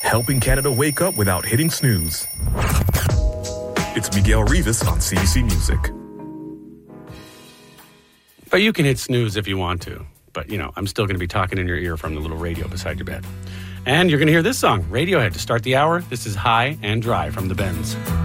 helping Canada wake up without hitting snooze. It's Miguel Rivas on CBC Music. But you can hit snooze if you want to. But, I'm still going to be talking in your ear from the little radio beside your bed. And you're going to hear this song, Radiohead, to start the hour. This is High and Dry from the Bends.